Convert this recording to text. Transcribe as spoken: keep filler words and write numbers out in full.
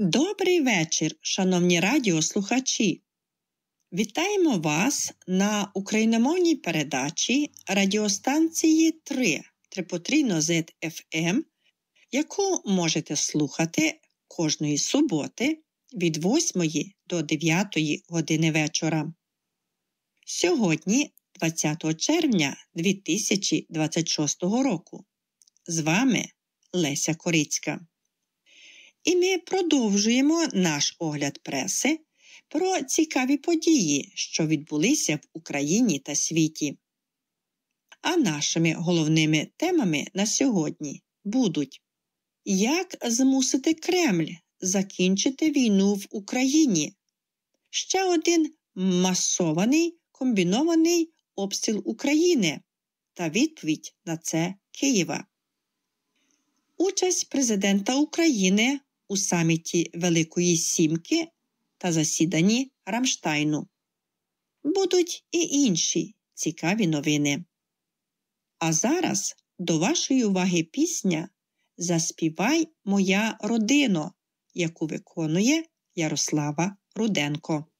Добрий вечір, шановні радіослухачі! Вітаємо вас на україномовній передачі радіостанції три Трипотрійно зет еф ем, яку можете слухати кожної суботи від восьмої до дев'ятої години вечора. Сьогодні, двадцятого червня дві тисячі двадцять шостого року, з вами Леся Корицька. І ми продовжуємо наш огляд преси про цікаві події, що відбулися в Україні та світі. А нашими головними темами на сьогодні будуть: як змусити Кремль закінчити війну в Україні, ще один масований комбінований обстріл України та відповідь на це Києва, участь президента України у саміті Великої Сімки та засіданні Рамштайну. Будуть і інші цікаві новини. А зараз до вашої уваги пісня «Заспівай, моя родино», яку виконує Ярослава Руденко.